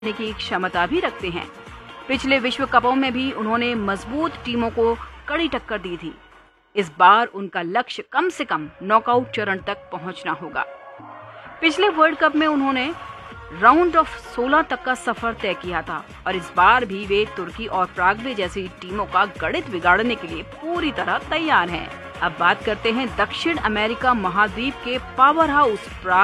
की क्षमता भी रखते हैं। पिछले विश्व कपों में भी उन्होंने मजबूत टीमों को कड़ी टक्कर दी थी। इस बार उनका लक्ष्य कम से कम नॉकआउट चरण तक पहुंचना होगा। पिछले वर्ल्ड कप में उन्होंने राउंड ऑफ 16 तक का सफर तय किया था और इस बार भी वे तुर्की और प्राग्वे जैसी टीमों का गणित बिगाड़ने के लिए पूरी तरह तैयार हैं। अब बात करते हैं दक्षिण अमेरिका महाद्वीप के पावर हाउस